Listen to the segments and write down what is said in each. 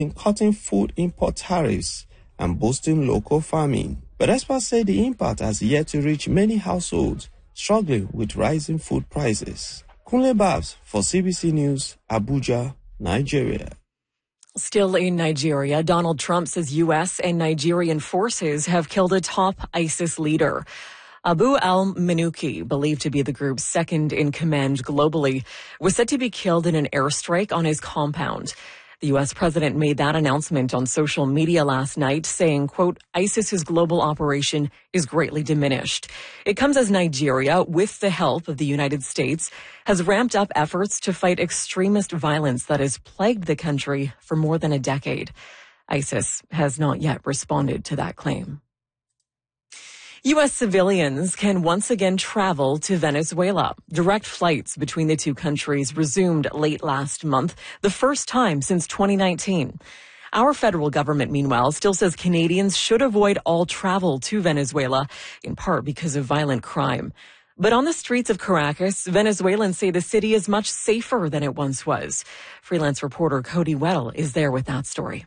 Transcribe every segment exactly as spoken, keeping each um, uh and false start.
in cutting food import tariffs and boosting local farming. But experts say the impact has yet to reach many households struggling with rising food prices. Kunle Babs for C B C News, Abuja, Nigeria. Still in Nigeria, Donald Trump says U S and Nigerian forces have killed a top ISIS leader. Abu al-Manuki, believed to be the group's second in command globally, was said to be killed in an airstrike on his compound. The U S president made that announcement on social media last night, saying, quote, ISIS's global operation is greatly diminished. It comes as Nigeria, with the help of the United States, has ramped up efforts to fight extremist violence that has plagued the country for more than a decade. ISIS has not yet responded to that claim. U S civilians can once again travel to Venezuela. Direct flights between the two countries resumed late last month, the first time since twenty nineteen. Our federal government, meanwhile, still says Canadians should avoid all travel to Venezuela, in part because of violent crime. But on the streets of Caracas, Venezuelans say the city is much safer than it once was. Freelance reporter Cody Weddle is there with that story.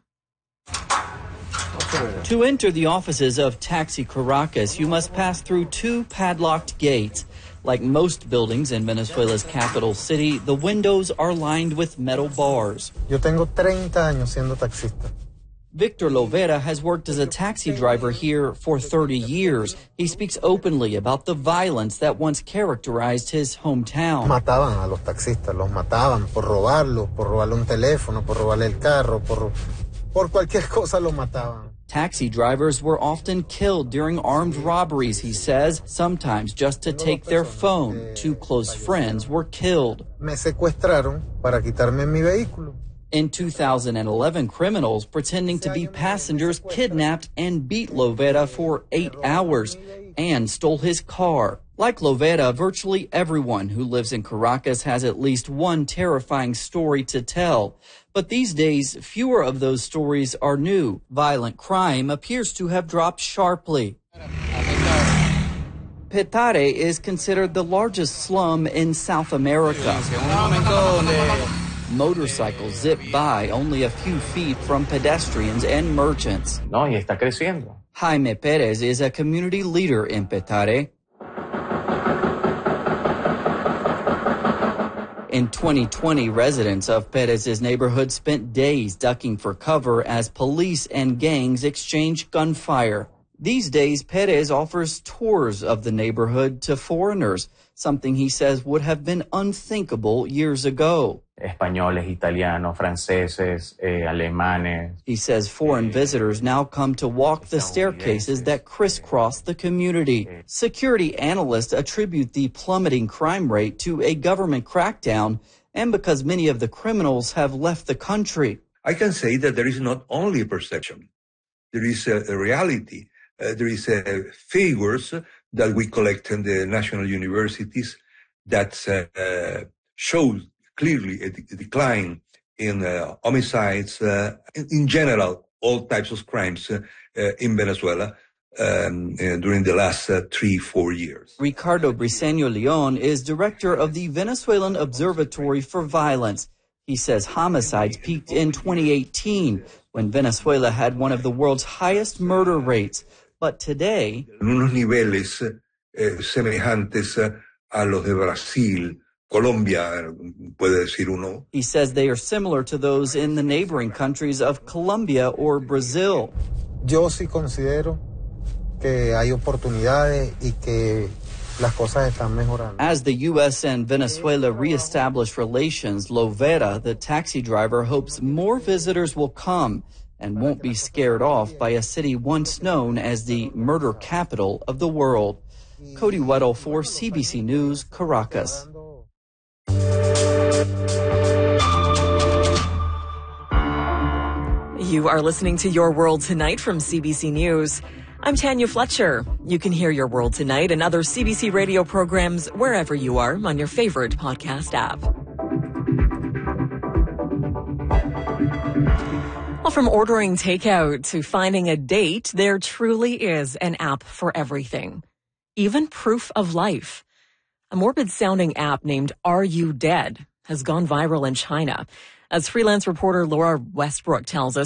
To enter the offices of Taxi Caracas, you must pass through two padlocked gates. Like most buildings in Venezuela's capital city, the windows are lined with metal bars. Yo tengo treinta años siendo taxista. Victor Lovera has worked as a taxi driver here for thirty years. He speaks openly about the violence that once characterized his hometown. Mataban a los taxistas, los mataban por robarlos, por robarle un teléfono, por robarle el carro, por, por cualquier cosa los mataban. Taxi drivers were often killed during armed robberies, he says, sometimes just to take their phone. Two close friends were killed. Me secuestraron para quitarme mi vehículo. In two thousand eleven, criminals pretending to be passengers kidnapped and beat Lovera for eight hours and stole his car. Like Lovera, virtually everyone who lives in Caracas has at least one terrifying story to tell. But these days, fewer of those stories are new. Violent crime appears to have dropped sharply. Petare is considered the largest slum in South America. Motorcycles zip by only a few feet from pedestrians and merchants. No, y está creciendo. Jaime Perez is a community leader in Petare. In twenty twenty, residents of Perez's neighborhood spent days ducking for cover as police and gangs exchanged gunfire. These days, Perez offers tours of the neighborhood to foreigners, something he says would have been unthinkable years ago. Españoles, italianos, franceses, eh, alemanes. He says foreign visitors now come to walk the staircases that crisscross the community. Security analysts attribute the plummeting crime rate to a government crackdown and because many of the criminals have left the country. I can say that there is not only a perception. There is a, a reality. Uh, there is uh, figures that we collect in the national universities that uh, show clearly a, de- a decline in uh, homicides, uh, in, in general, all types of crimes uh, uh, in Venezuela um, uh, during the last uh, three, four years. Ricardo Briceño León is director of the Venezuelan Observatory for Violence. He says homicides peaked in twenty eighteen when Venezuela had one of the world's highest murder rates. But today, unos niveles eh, semejantes a los de Brasil, Colombia, puede decir uno. He says they are similar to those in the neighboring countries of Colombia or Brazil. Yo sí considero que hay oportunidades y que las cosas están mejorando. As the U S and Venezuela reestablish relations, Lovera, the taxi driver, hopes more visitors will come and won't be scared off by a city once known as the murder capital of the world. Cody Weddle for C B C News, Caracas. You are listening to Your World Tonight from C B C News. I'm Tanya Fletcher. You can hear Your World Tonight and other C B C radio programs wherever you are on your favorite podcast app. Well, from ordering takeout to finding a date, there truly is an app for everything. Even proof of life. A morbid-sounding app named Are You Dead has gone viral in China. As freelance reporter Laura Westbrook tells us,